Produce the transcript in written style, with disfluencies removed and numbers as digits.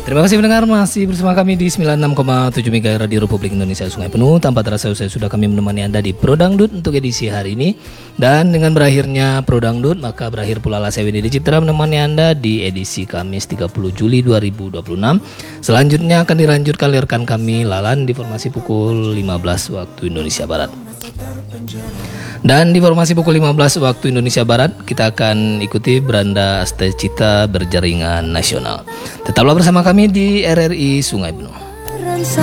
Terima kasih pendengar, masih bersama kami di 96,7 MHz Radio Republik Indonesia Sungai Penuh. Tanpa terasa usai sudah kami menemani Anda di Pro Dangdut untuk edisi hari ini. Dan dengan berakhirnya Pro Dangdut, maka berakhir pula saya Windy Citra menemani Anda di edisi Kamis 30 Juli 2026. Selanjutnya akan dilanjutkan oleh rekan kami Lalan di formasi pukul 15 waktu Indonesia Barat. Dan di formasi pukul 15 waktu Indonesia Barat, kita akan ikuti Beranda Astecita Berjaringan Nasional. Tetaplah bersama kami di RRI Sungai Penuh.